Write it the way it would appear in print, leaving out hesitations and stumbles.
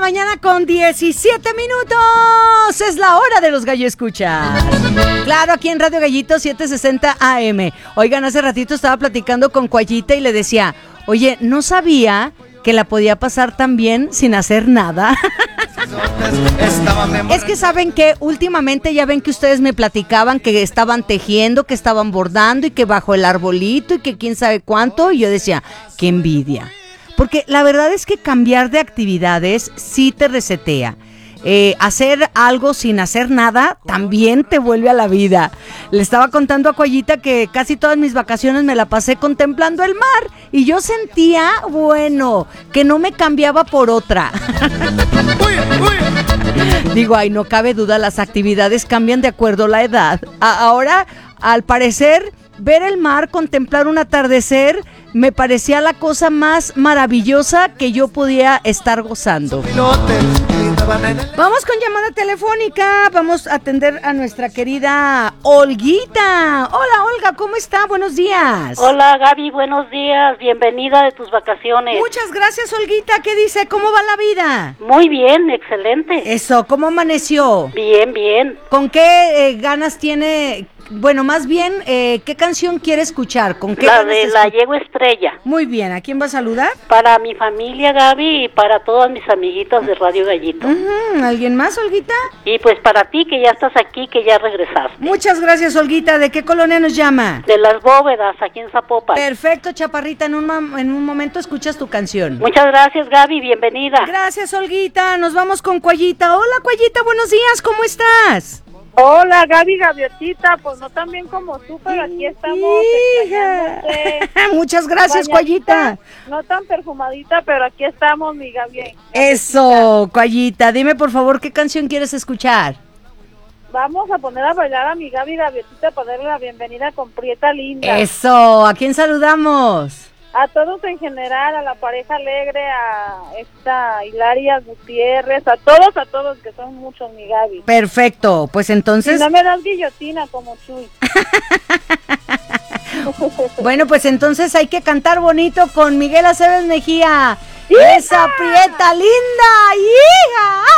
mañana con 17 minutos. Es la hora de los Gallo Escucha. Claro, aquí en Radio Gallito 760 AM. Oigan, hace ratito estaba platicando con Cuayita y le decía, oye, no sabía que la podía pasar tan bien sin hacer nada. Es que saben que últimamente ya ven que ustedes me platicaban que estaban tejiendo, que estaban bordando y que bajo el arbolito y que quién sabe cuánto. Y yo decía, qué envidia. Porque la verdad es que cambiar de actividades sí te resetea. Hacer algo sin hacer nada también te vuelve a la vida. Le estaba contando a Cuayita que casi todas mis vacaciones me la pasé contemplando el mar y yo sentía, bueno, que no me cambiaba por otra. Digo, ay, no cabe duda, las actividades cambian de acuerdo a la edad. Ahora, al parecer, ver el mar, contemplar un atardecer, me parecía la cosa más maravillosa que yo podía estar gozando. Vamos con llamada telefónica, vamos a atender a nuestra querida Olguita. Hola, Olga, ¿cómo está? Buenos días. Hola, Gaby, buenos días, bienvenida de tus vacaciones. Muchas gracias, Olguita. ¿Qué dice? ¿Cómo va la vida? Muy bien, excelente. Eso, ¿cómo amaneció? Bien, bien. ¿Con qué ganas tiene? Bueno, más bien, ¿qué canción quiere escuchar? ¿Con qué La de La Yegua Estrella. Muy bien, ¿a quién va a saludar? Para mi familia, Gaby, y para todas mis amiguitas de Radio Gallito. ¿Alguien más, Olguita? Y pues para ti, que ya estás aquí, que ya regresaste. Muchas gracias, Olguita. ¿De qué colonia nos llama? De Las Bóvedas, aquí en Zapopan. Perfecto, chaparrita. En un momento escuchas tu canción. Muchas gracias, Gaby, bienvenida. Gracias, Olguita. Nos vamos con Cuayita. Hola, Cuayita, buenos días. ¿Cómo estás? Hola, Gaby Gaviotita, pues no tan bien como tú, pero aquí estamos. Muchas gracias, Cuayita. No tan perfumadita, pero aquí estamos, mi Gaby. Eso, Cuayita, dime por favor, ¿qué canción quieres escuchar? Vamos a poner a bailar a mi Gaby Gaviotita para darle la bienvenida con Prieta Linda. Eso, ¿a quién saludamos? A todos en general, a la pareja alegre, a esta Hilaria Gutiérrez, a todos, que son muchos, mi Gaby. Perfecto, pues entonces... Si no me das guillotina como Chuy. Bueno, pues entonces hay que cantar bonito con Miguel Aceves Mejía. ¡Hija! ¡Esa Prieta Linda! ¡Hija!